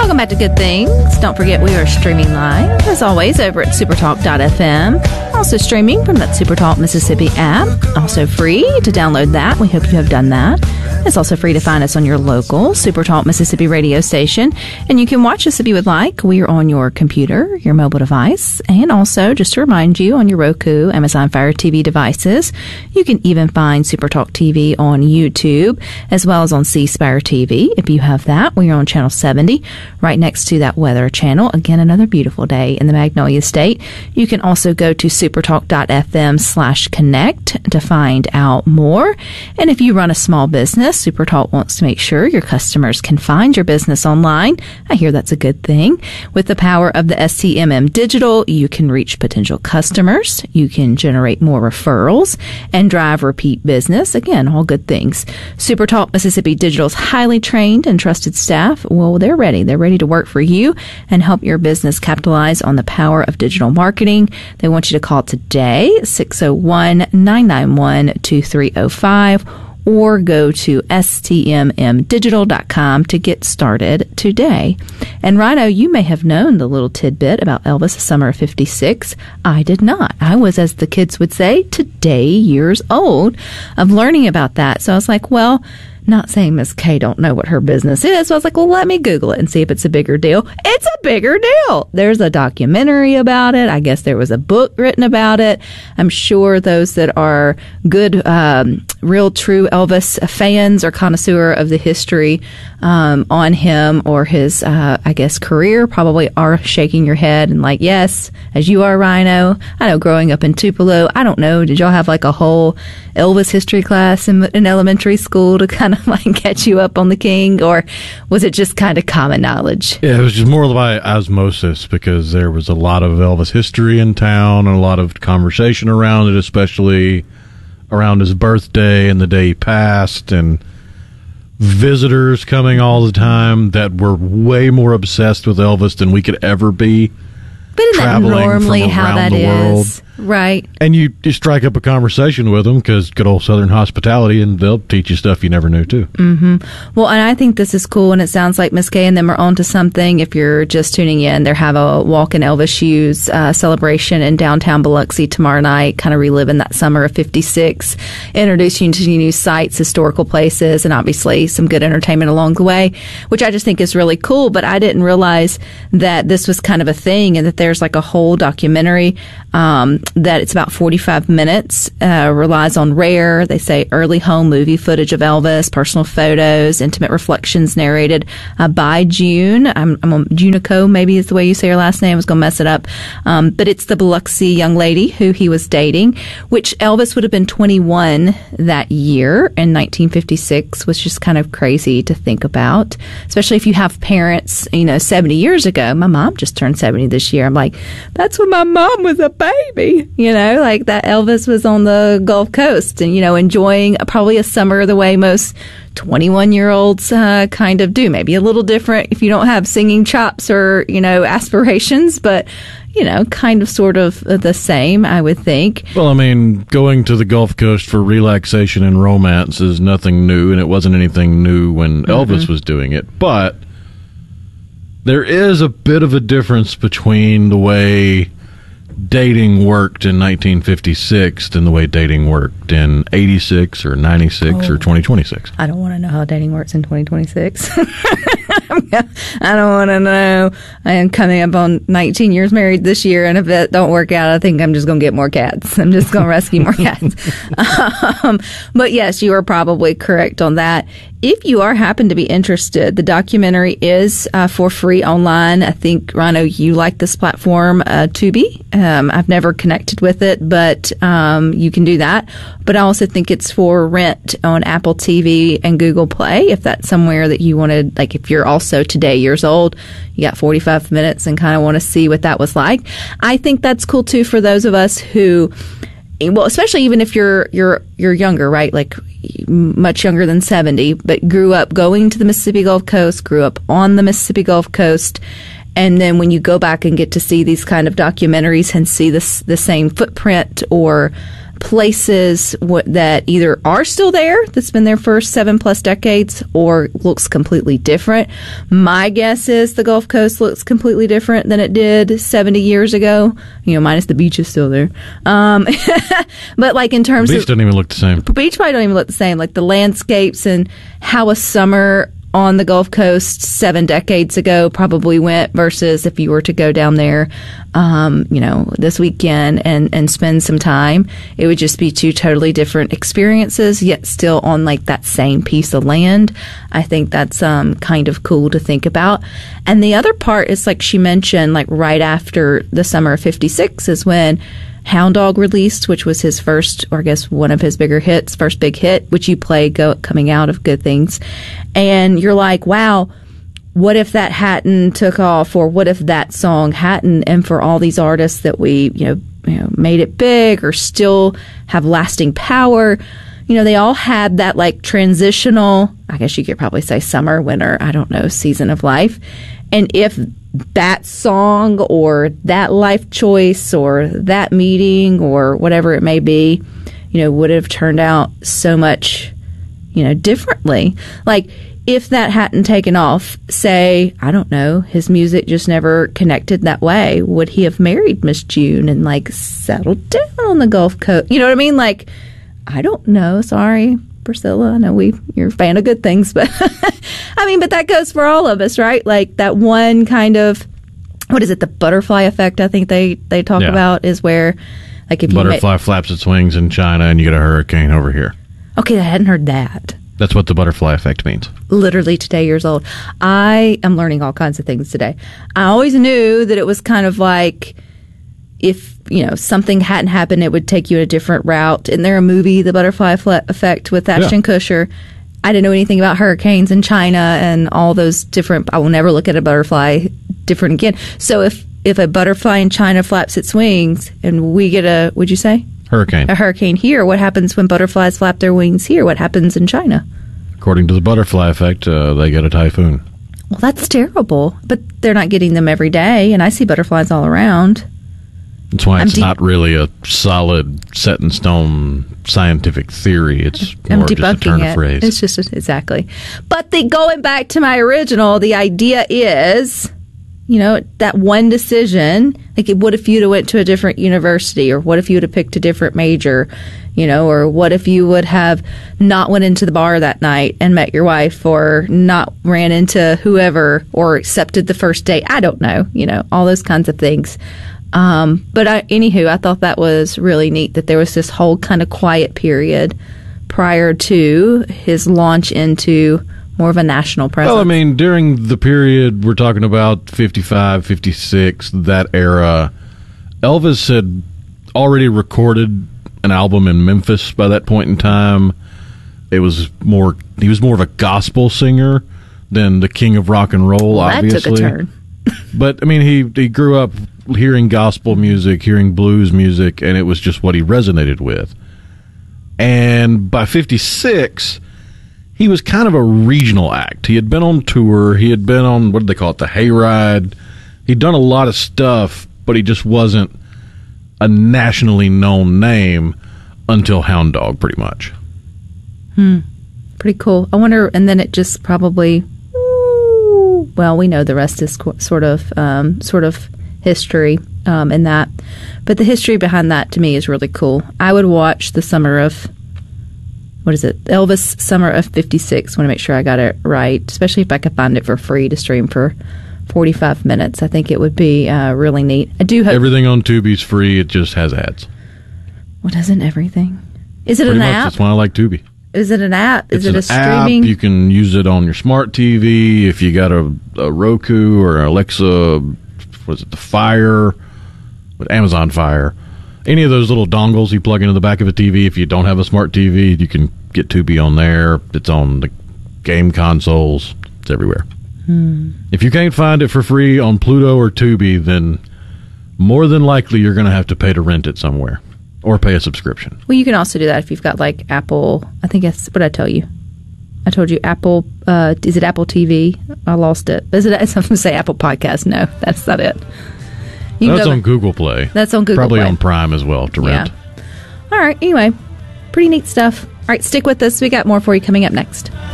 Welcome back to Good Things. Don't forget we are streaming live, as always, over at supertalk.fm. Also streaming from that Supertalk Mississippi app. Also free to download that. We hope you have done that. It's also free to find us on your local Supertalk Mississippi radio station. And you can watch us if you would like. We are on your computer, your mobile device, and also, just to remind you, on your Roku, Amazon Fire TV devices. You can even find Supertalk TV on YouTube, as well as on C-Spire TV. If you have that, we are on channel 70, right next to that weather channel. Again, another beautiful day in the Magnolia State. You can also go to supertalk.fm/connect to find out more. And if you run a small business, Supertalk wants to make sure your customers can find your business online. I hear that's a good thing. With the power of the STMM Digital, you can reach potential customers, you can generate more referrals, and drive repeat business. Again, all good things. Supertalk Mississippi Digital's highly trained and trusted staff, well, they're ready. They're ready to work for you and help your business capitalize on the power of digital marketing. They want you to call today, 601-991-2305, or go to stmmdigital.com to get started today. And Rhino, you may have known the little tidbit about Elvis, the summer of 56. I did not. I was, as the kids would say, today years old of learning about that. So I was like, well, not saying Miss Kay don't know what her business is. So I was like, well, let me Google it and see if it's a bigger deal. It's a bigger deal. There's a documentary about it. I guess there was a book written about it. I'm sure those that are good, real true Elvis fans or connoisseur of the history on him or his, I guess, career probably are shaking your head and like, yes, as you are, Rhino. I know growing up in Tupelo, I don't know, did y'all have like a whole Elvis history class in elementary school to kind of like catch you up on the king, or was it just kind of common knowledge? Yeah, it was just more by osmosis because there was a lot of Elvis history in town and a lot of conversation around it, especially around his birthday and the day he passed, and visitors coming all the time that were way more obsessed with Elvis than we could ever be. But isn't that normally how that is? Right. And you strike up a conversation with them because good old Southern hospitality, and they'll teach you stuff you never knew, too. Mm-hmm. Well, and I think this is cool, and it sounds like Miss Kay and them are onto something. If you're just tuning in, they have a Walk in Elvis Shoes celebration in downtown Biloxi tomorrow night, kind of reliving that summer of 56, introducing you to new sites, historical places, and obviously some good entertainment along the way, which I just think is really cool. But I didn't realize that this was kind of a thing and that there's like a whole documentary that it's about 45 minutes, relies on rare, they say, early home movie footage of Elvis, personal photos, intimate reflections narrated by June. I'm Junico, maybe is the way you say her last name. I was going to mess it up. But it's the Biloxi young lady who he was dating, which Elvis would have been 21 that year in 1956, was just kind of crazy to think about, especially if you have parents, 70 years ago. My mom just turned 70 this year. I'm like, that's when my mom was a baby. Like that Elvis was on the Gulf Coast and, enjoying probably a summer the way most 21-year-olds kind of do. Maybe a little different if you don't have singing chops or, aspirations, but, kind of sort of the same, I would think. Well, I mean, going to the Gulf Coast for relaxation and romance is nothing new, and it wasn't anything new when Elvis was doing it. But there is a bit of a difference between the way dating worked in 1956 than the way dating worked in 86 or 96 or 2026. I don't want to know how dating works in 2026. I don't want to know. I am coming up on 19 years married this year, and if it don't work out, I think I'm just going to get more cats. I'm just going to rescue more cats. But yes, you are probably correct on that. If you happen to be interested, the documentary is for free online. I think, Rhino, you like this platform, Tubi. I've never connected with it, but you can do that. But I also think it's for rent on Apple TV and Google Play, if that's somewhere that you wanted, like if you're also today years old, you got 45 minutes and kind of want to see what that was like. I think that's cool, too, for those of us who, well, especially even if you're younger, right? Like much younger than 70, but grew up going to the Mississippi Gulf Coast, grew up on the Mississippi Gulf Coast. And then when you go back and get to see these kind of documentaries and see the same footprint or places that either are still there, that's been there for 7+ decades, or looks completely different. My guess is the Gulf Coast looks completely different than it did 70 years ago. Minus the beach is still there. But like in terms of... The beach doesn't even look the same. The beach probably don't even look the same. Like the landscapes and how a summer on the Gulf Coast 7 decades ago probably went versus if you were to go down there, this weekend and spend some time, it would just be 2 totally different experiences, yet still on like that same piece of land. I think that's kind of cool to think about. And the other part is, like she mentioned, like right after the summer of '56 is when Hound Dog released, which was his first, or I guess one of his bigger hits, first big hit, which you play coming out of Good Things. And you're like, wow, what if that hadn't took off, or what if that song hadn't? And for all these artists that we, made it big or still have lasting power, they all had that like transitional, I guess you could probably say summer, winter, I don't know, season of life. And if that song or that life choice or that meeting or whatever it may be, would have turned out so much, differently. Like if that hadn't taken off, say, I don't know, his music just never connected that way, would he have married Miss June and like settled down on the Gulf Coast? You know what I mean? Like, I don't know. Sorry, Priscilla. I know you're a fan of Good Things, but but that goes for all of us, right? Like that one kind of, what is it? The butterfly effect, I think they talk about, is where, like, if butterfly flaps its wings in China and you get a hurricane over here. Okay, I hadn't heard that. That's what the butterfly effect means. Literally today, years old. I am learning all kinds of things today. I always knew that it was kind of like, if something hadn't happened, it would take you a different route. Isn't there a movie, The Butterfly Effect, with Ashton Kutcher? I didn't know anything about hurricanes in China and all those different. I will never look at a butterfly different again. So if a butterfly in China flaps its wings and we get would you say? Hurricane. A hurricane here. What happens when butterflies flap their wings here? What happens in China? According to the butterfly effect, they get a typhoon. Well, that's terrible. But they're not getting them every day, and I see butterflies all around. That's why it's not really a solid, set-in-stone scientific theory. It's more just a turn of phrase. It's just, exactly. But going back to my original, the idea is, that one decision, like what if you'd have went to a different university, or what if you would have picked a different major, or what if you would have not went into the bar that night and met your wife, or not ran into whoever, or accepted the first date. I don't know, all those kinds of things. Anywho, I thought that was really neat that there was this whole kind of quiet period prior to his launch into more of a national presence. Well, during the period we're talking about, 55, 56, that era, Elvis had already recorded an album in Memphis by that point in time. He was more of a gospel singer than the king of rock and roll, obviously. That took a turn. But, he grew up hearing gospel music, hearing blues music, and it was just what he resonated with. And by 56, he was kind of a regional act. He had been on tour. He had been on, what did they call it, the Hayride. He'd done a lot of stuff, but he just wasn't a nationally known name until Hound Dog, pretty much. Pretty cool. I wonder, and then it just probably, well, we know the rest is sort of history in that. But the history behind that, to me, is really cool. I would watch the summer of, Elvis Summer of 56. I want to make sure I got it right, especially if I could find it for free to stream for 45 minutes. I think it would be really neat. I do hope everything on Tubi's free. It just has ads. Well, doesn't everything? Is it Pretty an much, app? that's why I like Tubi. Is it an app? Is it a App. streaming? You can use it on your smart TV. If you got a Roku or an Alexa, the Fire, with Amazon Fire, any of those little dongles you plug into the back of a TV. If you don't have a smart TV, you can get Tubi on there. It's on the game consoles. It's everywhere. If you can't find it for free on Pluto or Tubi, then more than likely you're going to have to pay to rent it somewhere or pay a subscription. Well, you can also do that if you've got like Apple. I think that's what I tell you. I told you Apple. Is it Apple TV? I lost it. Is it? I was going to say Apple Podcast. No, that's not it. That's on Google Play. That's on Google Play. Probably Play. on Prime as well to rent. All right. Anyway, pretty neat stuff. All right, stick with us. We got more for you coming up next.